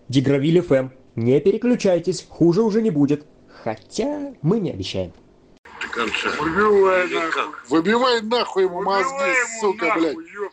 Дигравиль ФМ. Не переключайтесь, хуже уже не будет. Хотя мы не обещаем. Выбивай нахуй ему мозги, сука, блядь.